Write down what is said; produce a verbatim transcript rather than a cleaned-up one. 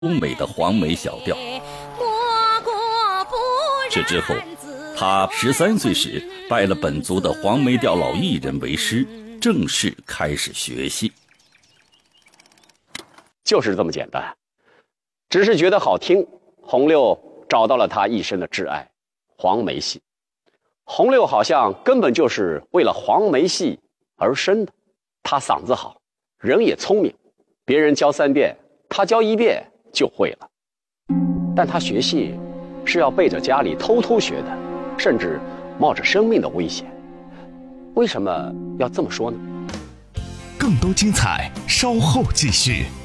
优美的黄梅小调。这之后，他十三岁时拜了本族的黄梅调老艺人为师，正式开始学习。 就是这么简单，只是觉得好听，洪六找到了他一生的挚爱——黄梅戏。洪六好像根本就是为了黄梅戏而生的。他嗓子好，人也聪明，别人教三遍，他教一遍就会了。但他学戏是要背着家里偷偷学的，甚至冒着生命的危险。为什么要这么说呢？ 更多精彩，稍后继续。